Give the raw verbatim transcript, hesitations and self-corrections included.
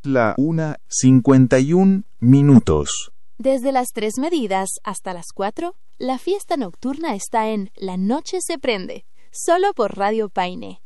la una cincuenta y un minutos. Desde las tres medidas hasta las cuatro, la fiesta nocturna está en La Noche se Prende, solo por Radio Paine.